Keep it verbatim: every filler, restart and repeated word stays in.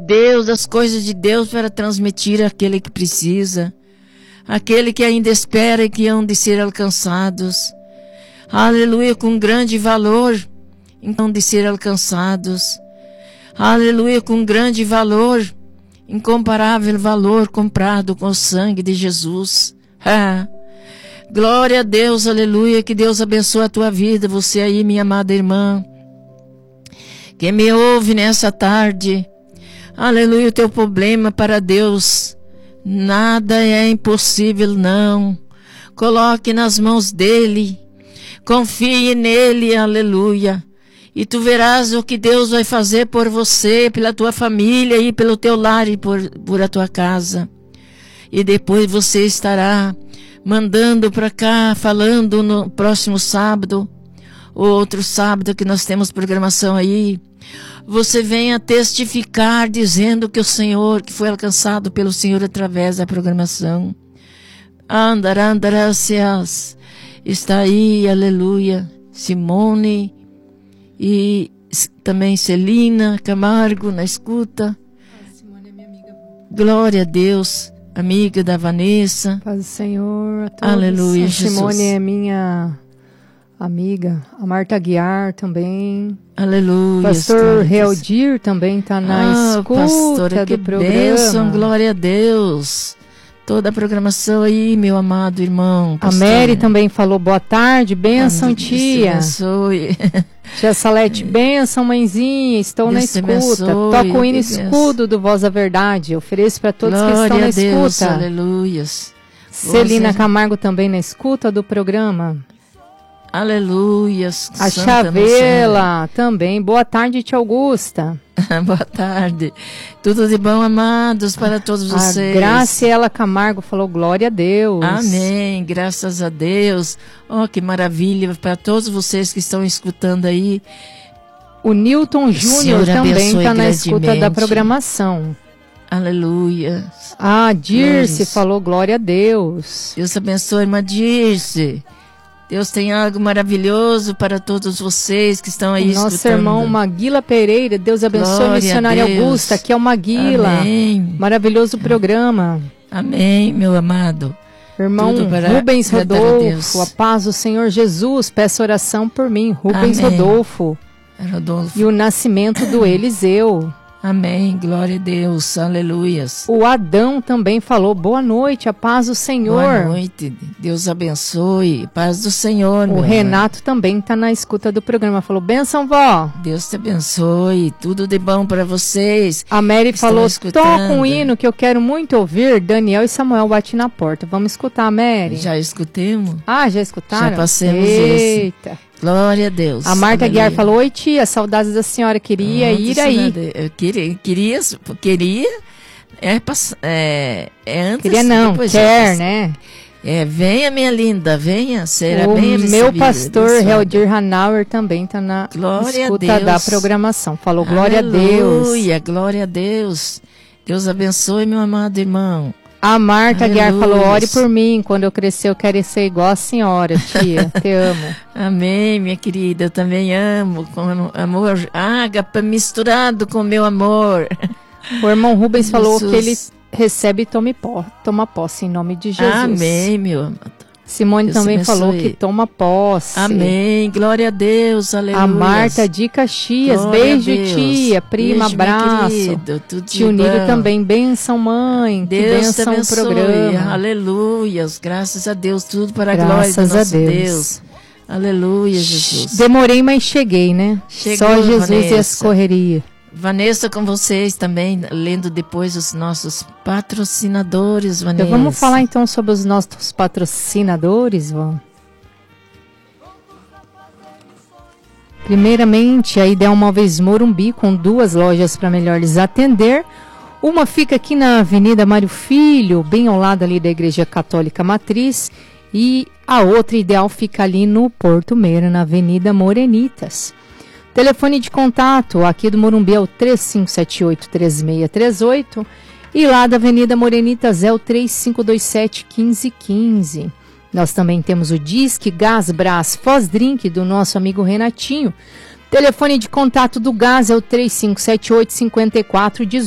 Deus, das coisas de Deus para transmitir àquele que precisa, aquele que ainda espera e que hão de ser alcançados. Aleluia, com grande valor, então de ser alcançados. Aleluia, com grande valor, incomparável valor comprado com o sangue de Jesus. Ah, glória a Deus, aleluia, que Deus abençoe a tua vida, você aí, minha amada irmã, que me ouve nessa tarde. Aleluia, o teu problema para Deus, nada é impossível, não. Coloque nas mãos dele, confie nele, aleluia. E tu verás o que Deus vai fazer por você, pela tua família e pelo teu lar e por, por a tua casa. E depois você estará mandando para cá, falando no próximo sábado, ou outro sábado que nós temos programação aí. Você venha testificar dizendo que o Senhor, que foi alcançado pelo Senhor através da programação. Andará, andará, está aí, aleluia. Simone e também Celina Camargo na escuta. Ah, Simone é minha amiga. Glória a Deus, amiga da Vanessa. Paz do Senhor a todos. Aleluia, a Jesus. Simone é minha amiga. A Marta Guiar também. Aleluia. Pastor Realdir também está na ah, escuta pastora, do que programa. Bênção, glória a Deus. Toda a programação aí, meu amado irmão. Pastor. A Mary também falou boa tarde, bênção, tia. Abençoe. Tia Salete, bênção, mãezinha, estou Deus na escuta. Toco o hino escudo do Voz da Verdade. Ofereço para todos glória que estão na a Deus, escuta. Aleluias. Celina Camargo também na escuta do programa. Aleluias. A Chavela também. Boa tarde, tia Augusta. Boa tarde. Tudo de bom, amados, para todos vocês. A Graciela Camargo falou glória a Deus. Amém. Graças a Deus. Oh, que maravilha para todos vocês que estão escutando aí. O Newton Júnior também está na escuta da programação. Aleluia. A Dirce falou glória a Deus. Deus abençoe, irmã Dirce. Deus tem algo maravilhoso para todos vocês que estão aí Nosso escutando. Nosso irmão Maguila Pereira, Deus abençoe, glória missionária Augusta, que é o Maguila. Amém. Maravilhoso programa. Amém, meu amado. Irmão Rubens Rodolfo, a, a paz do Senhor Jesus, peço oração por mim. Rubens Amém. Rodolfo. Rodolfo. E o nascimento do Eliseu. Amém, glória a Deus, aleluias. O Adão também falou, boa noite, a paz do Senhor. Boa noite, Deus abençoe, paz do Senhor. O Renato irmão. Também está na escuta do programa, falou, benção, vó. Deus te abençoe, tudo de bom para vocês. A Mary falou, toca um hino que eu quero muito ouvir, Daniel e Samuel bate na porta. Vamos escutar, Mary? Já escutemos. Ah, já escutaram? Já passemos Eita. esse. Glória a Deus. A Marta Aleluia. Guiar falou, oi tia, saudades da senhora, queria ah, ir aí. Eu queria, queria, queria, é, é, é antes. Queria não, quer, né? É, venha minha linda, venha, será o bem recebida. Meu pastor, Heldir Hanauer, também está na glória escuta da programação, falou glória Aleluia, a Deus. Aleluia, glória a Deus. Deus abençoe, meu amado irmão. A Marta Aleluia. Guiar falou, ore por mim, quando eu crescer eu quero ser igual a senhora, tia, te amo. Amém, minha querida, eu também amo, com amor ágape misturado com meu amor. O irmão Rubens Jesus. Falou que ele recebe e tome pó, toma posse em nome de Jesus. Amém, meu amado. Simone Deus também abençoe. Falou que toma posse. Amém, glória a Deus, aleluia. A Marta de Caxias, glória beijo tia, prima, beijo, abraço. Querido, Tio Nilo também, benção mãe, Deus que benção te o programa. Aleluia, graças a Deus, tudo para a graças glória do nosso a Deus. Deus. Aleluia, Jesus. Demorei, mas cheguei, né? Chegou, Só Jesus Vanessa. E as correrias. Vanessa com vocês também, lendo depois os nossos patrocinadores, Vanessa. Então, vamos falar então sobre os nossos patrocinadores, vó. Primeiramente, a Ideal Móveis Morumbi, com duas lojas para melhor lhes atender. Uma fica aqui na Avenida Mário Filho, bem ao lado ali da Igreja Católica Matriz. E a outra Ideal fica ali no Porto Meira, na Avenida Morenitas. Telefone de contato aqui do Morumbi é o três cinco sete oito, três seis três oito e lá da Avenida Morenitas é o três cinco dois sete, um cinco um cinco. Nós também temos o Disque Gás Brás Foz Drink do nosso amigo Renatinho. Telefone de contato do gás é o três cinco sete oito, cinco quatro um oito.